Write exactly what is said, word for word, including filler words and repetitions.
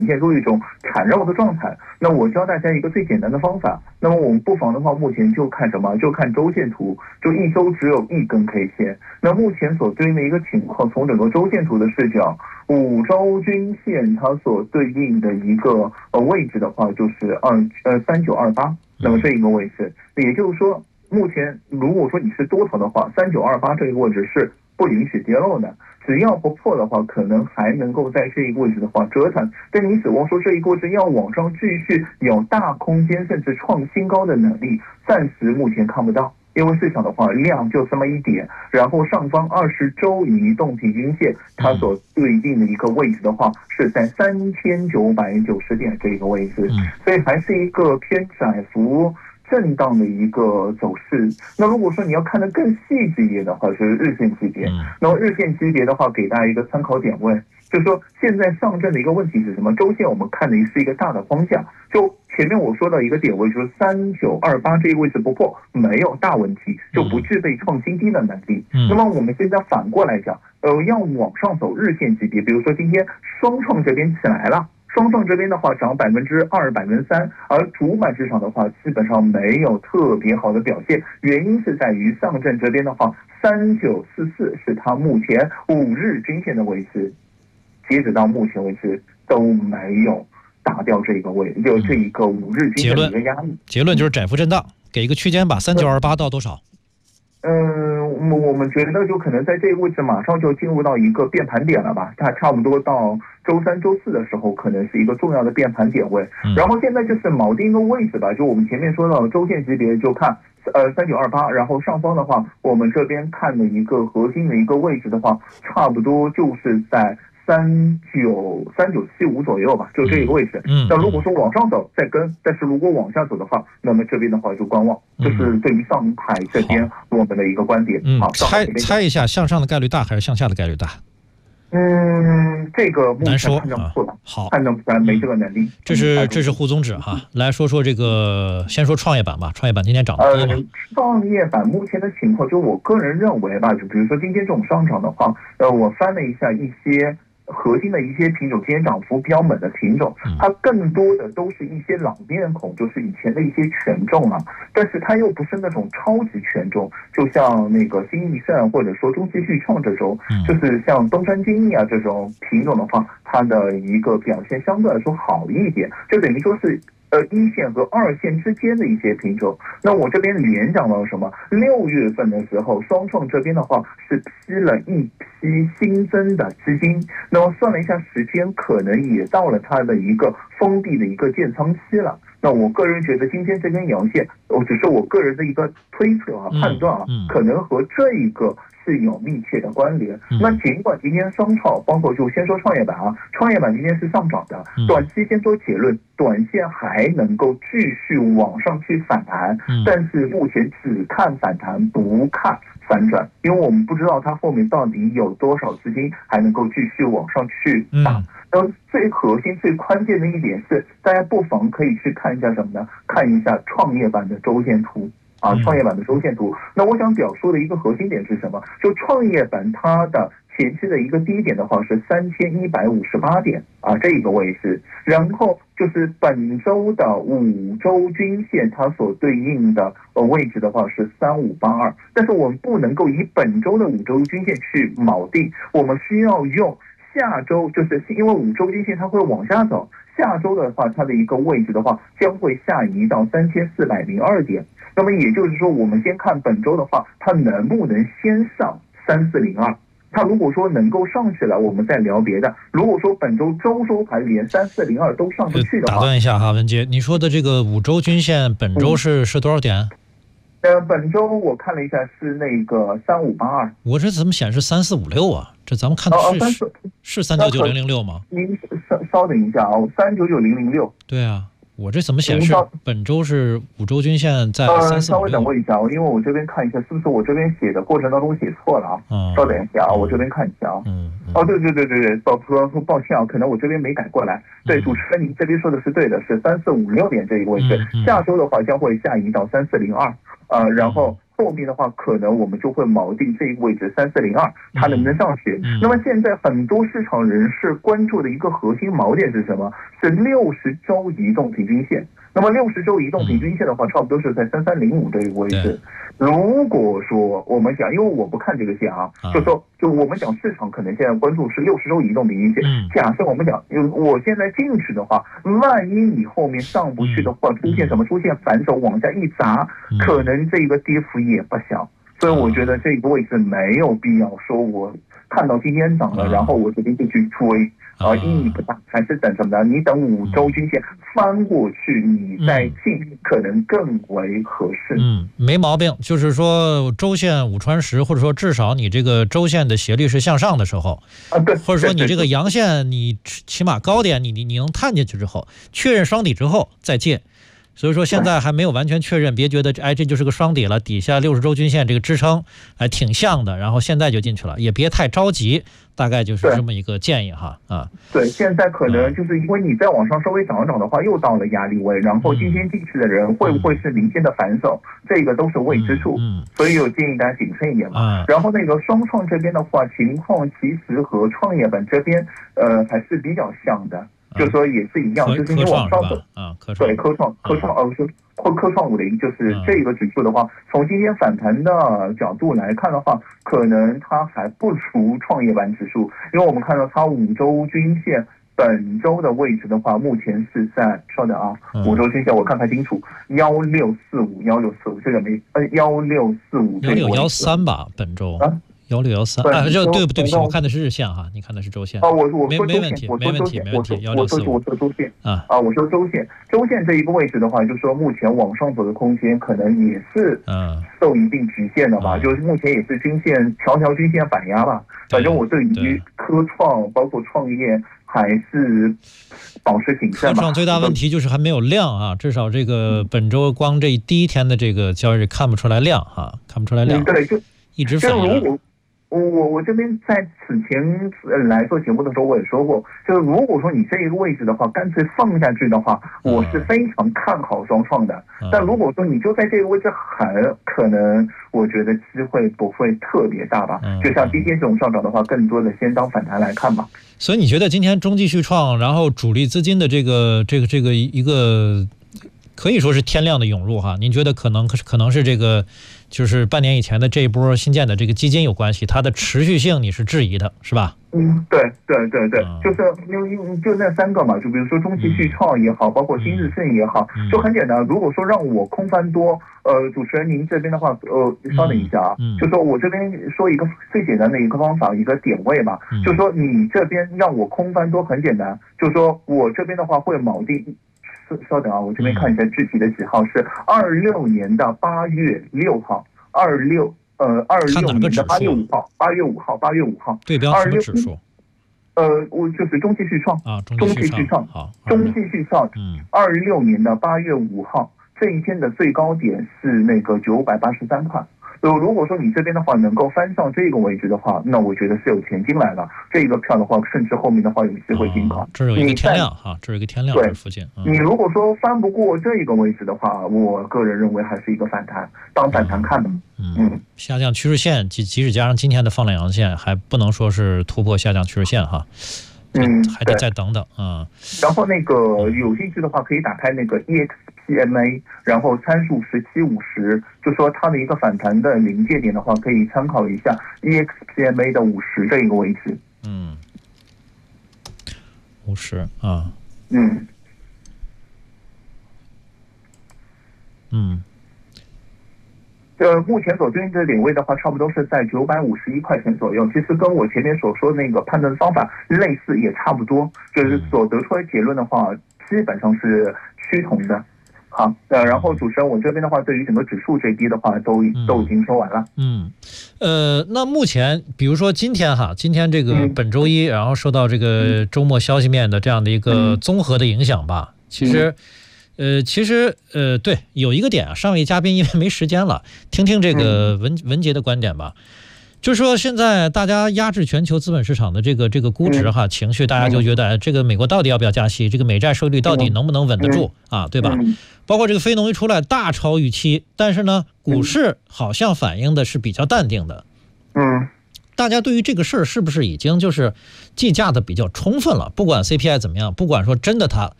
现出一种缠绕的状态。那我教大家一个最简单的方法，那么我们不妨的话，目前就看什么？就看周线图，就一周只有一根 K 线。那目前所对应的一个情况，从整个周线图的视角，五周均线它所对应的一个呃位置的话，就是二呃三九二八，那么这一个位置，也就是说，目前如果说你是多头的话，三九二八这一个位置是不允许跌落的。只要不破的话，可能还能够在这一个位置的话折腾，但你指望说这一个位置要往上继续有大空间甚至创新高的能力，暂时目前看不到。因为市场的话量就这么一点，然后上方二十周移动平均线它所对应的一个位置的话是在三千九百九十点这个位置，所以还是一个偏窄幅震荡的一个走势。那如果说你要看得更细致一点的话，是日线级别。那么日线级别的话，给大家一个参考点位，就是说现在上证的一个问题是什么？周线我们看的是一个大的框架，就前面我说到一个点位，就是三九二八这个位置不破，没有大问题，就不具备创新低的能力。那么我们现在反过来讲，呃，要往上走日线级别，比如说今天双创这边起来了。双创这边的话涨百分之二、百分之三，而主板市场的话基本上没有特别好的表现，原因是在于上证这边的话，三九四四是它目前五日均线的位置，截止到目前为止都没有打掉这个位，就这一个五日均线的一个压力。 结论就是窄幅震荡，给一个区间吧，三九二八到多少？ 嗯，我们觉得就可能在这个位置马上就进入到一个变盘点了吧，它差不多到周三、周四的时候，可能是一个重要的变盘点位。然后现在就是锚定一个位置吧，就我们前面说到周线级别就看呃三九二八，然后上方的话，我们这边看的一个核心的一个位置的话，差不多就是在三九三九七五左右吧，就这一个位置。 嗯， 那如果说往上走再跟，但是如果往下走的话，那么这边的话就观望，这、嗯、是对于上海这边我们的一个观点。 嗯，猜猜一下，向上的概率大还是向下的概率大？ 嗯，这个目前难说判断不出来， 好， 判断不出来，没这个能力。 这是这是沪综指哈，来说说这个，先说创业板吧。创业板今天涨得低吗？ 呃，创业板目前的情况，就我个人认为吧，就比如说今天这种上涨的话，呃，我翻了一下一些核心的一些品种，今天涨幅比较猛的品种，它更多的都是一些老面孔，就是以前的一些权重啊，但是它又不是那种超级权重，就像那个新易盛或者说中期续创这种，就是像东山精益啊这种品种的话，它的一个表现相对来说好一点，就等于说是呃一线和二线之间的一些品种。那我这边联讲到什么？六月份的时候，双创这边的话是批了一批新增的资金，那么算了一下时间，可能也到了它的一个封闭的一个建仓期了。那我个人觉得今天这根阳线，我只是我个人的一个推测啊、判断啊，可能和这一个是有密切的关联。那尽管今天双创，包括就先说创业板啊，创业板今天是上涨的，短期先说结论，短线还能够继续往上去反弹，但是目前只看反弹不看反转，因为我们不知道它后面到底有多少资金还能够继续往上去打。然后最核心、最关键的一点是，大家不妨可以去看一下什么呢？看一下创业板的周线图啊，创业板的周线图。那我想表述的一个核心点是什么？就创业板它的前期的一个低点的话是三千一百五十八点啊，这一个位置。然后就是本周的五周均线，它所对应的呃位置的话是三五八二。但是我们不能够以本周的五周均线去锚定，我们需要用下周，就是因为五周均线它会往下走，下周的话它的一个位置的话将会下移到三千四百零二点。那么也就是说，我们先看本周的话，它能不能先上三四零二？它如果说能够上去了，我们再聊别的。如果说本周周收盘连三四零二都上不去的话， 打断一下哈，文杰，你说的这个五周均线本周是、嗯、是多少点？ 呃，本周我看了一下是那个三五八二。 我这怎么显示三四五六啊？这咱们看的是、哦哦、是三九九零零六吗？ 您稍稍等一下啊，三九九零零六。 对啊。我这怎么显示本周是五周均线在三四五六？ 呃，稍微等我一下，因为我这边看一下是不是我这边写的过程当中写错了啊？嗯，稍等一下啊，我这边看一下啊。嗯，嗯哦，对对对对对，抱歉抱歉啊，可能我这边没改过来。对，主持人您这边说的是对的，是三四五六点这一个位置。嗯嗯、下周的话将会下移到三四零二，呃，然后后面的话，可能我们就会锚定这一个位置三四零二，它能不能上去？ 嗯、 那么现在很多市场人士关注的一个核心锚点是什么？是六十周移动平均线。那么六十周移动平均线的话，差不多是在三三零五这个位置。如果说我们讲，因为我不看这个线啊，啊就说就我们讲市场可能现在关注是六十周移动平均线。 嗯、 假设我们讲，我现在进去的话，万一你后面上不去的话，出现什么？出现反手往下一砸， 嗯、 可能这个跌幅也不小。所以我觉得这个位置没有必要说我看到今天涨了，然后我决定就去追。啊，意义不大，还是等什么呢？你等五周均线翻过去，你再进，可能更为合适。 嗯，没毛病。就是说，周线五穿十，或者说至少你这个周线的斜率是向上的时候， 啊，对， 或者说你这个阳线，你起码高点你你你能探进去之后，确认双底之后再借。所以说现在还没有完全确认，别觉得哎这就是个双底了，底下六十周均线这个支撑哎挺像的，然后现在就进去了，也别太着急，大概就是这么一个建议哈啊。 对，现在可能就是因为你再往上稍微涨一涨的话，又到了压力位，然后今天进去的人会不会是明显的反手，嗯、这个都是未知数， 嗯嗯、 所以有建议大家谨慎一点嘛。嗯、然后那个双创这边的话，情况其实和创业板这边呃还是比较像的。就说也是一样， 嗯、 就是你往上走， 啊，科对，科创，科创，呃，是科科创五零，就是这个指数的话，从今天反弹的角度来看的话，可能它还不如创业板指数，因为我们看到它五周均线本周的位置的话，目前是在，稍等啊，五周均线我看看清楚，幺六四五，幺六四五，这个没，呃，幺六四五， 幺六幺三吧，本周啊。幺六幺三，啊，这对不对不起，我看的是日线哈，你看的是周线。 啊，我我没没问题，没问题，没问题。幺六四五， 我说周线啊啊，我说周线，周线这一个位置的话，就是说目前往上走的空间可能也是嗯受一定局限的吧， 嗯、 就是目前也是均线条条均线反压吧。反正我对于科创包括创业还是保持谨慎吧。 科创最大问题就是还没有量啊，至少这个本周光这第一天的这个交易日看不出来量哈，看不出来量。 嗯、对，就一直反压。 我我我这边在此前呃来做节目的时候我也说过，就是如果说你这一个位置的话，干脆放下去的话，我是非常看好双创的。嗯、但如果说你就在这个位置很可能，我觉得机会不会特别大吧。嗯、就像今天这种上涨的话，更多的先当反弹来看吧。 所以你觉得今天中继续创，然后主力资金的这个这个这个一个可以说是天量的涌入哈？您觉得可能可能是这个？就是半年以前的这一波新建的这个基金有关系，它的持续性你是质疑的，是吧？ 嗯，对对对对，嗯、就是因为就那三个嘛，就比如说中期续创也好，嗯、包括新日盛也好，嗯、就很简单。如果说让我空翻多，呃，主持人您这边的话，呃，稍等一下啊，嗯、就说我这边说一个最简单的一个方法，一个点位吧，嗯、就说你这边让我空翻多很简单，就说我这边的话会锚定。稍等啊，我这边看一下具体的几号，是二六年的八月六号，二六呃二六年的八月五号，八月五号，八月五号， 对标什么指数？ 呃，我就是中期续创啊， 中期续创， 好， 中期续创，嗯，二六年的八月五号这一天的最高点是那个九百八十三块。就如果说你这边的话能够翻上这个位置的话，那我觉得是有钱进来了。这个票的话，甚至后面的话有机会进考。 哦、这有一个天量哈，这有一个天量在附近。 嗯、你如果说翻不过这个位置的话，我个人认为还是一个反弹，当反弹看的。 嗯，嗯下降趋势线，即即使加上今天的放量阳线，还不能说是突破下降趋势线哈。 嗯， 还得再等等啊、嗯。 然后那个有兴趣的话，可以打开那个 E X P M A， 然后参数十七五十，就说它的一个反弹的临界点的话，可以参考一下 E X P M A 的五十这一个位置。 嗯，五十啊。 嗯。 嗯。 呃，目前所对应的点位的话，差不多是在九百五十一块钱左右。其实跟我前面所说的那个判断方法类似，也差不多。就是所得出来结论的话，基本上是趋同的。好，呃，然后主持人，我这边的话，对于整个指数这低的话，都都已经说完了。 嗯，呃，那目前比如说今天哈，今天这个本周一，然后受到这个周末消息面的这样的一个综合的影响吧，其实。呃，其实呃，对，有一个点啊，上位嘉宾因为没时间了，听听这个文文杰的观点吧。就是说，现在大家压制全球资本市场的这个这个估值哈情绪，大家就觉得这个美国到底要不要加息，这个美债收益率到底能不能稳得住啊，对吧？包括这个非农一出来大超预期，但是呢， 股市好像反映的是比较淡定的。 嗯， 大家对于这个事儿是不是已经就是计价的比较充分了？不管 C P I 怎么样，不管说真的它